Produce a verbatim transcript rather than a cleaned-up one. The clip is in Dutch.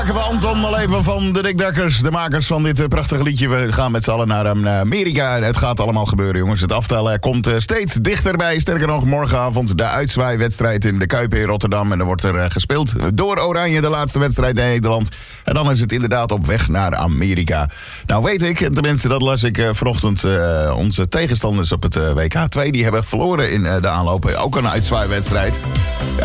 We Anton al even van de Dikdakkers, de makers van dit prachtige liedje. We gaan met z'n allen naar Amerika. Het gaat allemaal gebeuren, jongens. Het aftellen komt steeds dichterbij. Sterker nog, morgenavond de uitzwaaiwedstrijd in de Kuip in Rotterdam. En er wordt er gespeeld door Oranje, de laatste wedstrijd in Nederland. En dan is het inderdaad op weg naar Amerika. Nou weet ik, tenminste dat las ik vanochtend, uh, onze tegenstanders op het W K twee... die hebben verloren in uh, de aanloop. Ook een uitzwaaiwedstrijd.